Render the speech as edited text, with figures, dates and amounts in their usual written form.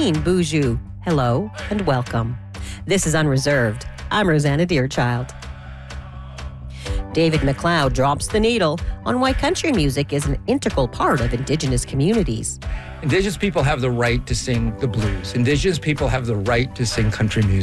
Pauline Boujou. Hello and welcome. This is Unreserved. I'm Rosanna Deerchild. David McLeod drops the needle on why country music is an integral part of Indigenous communities. Indigenous people have the right to sing the blues. Indigenous people have the right to sing country music.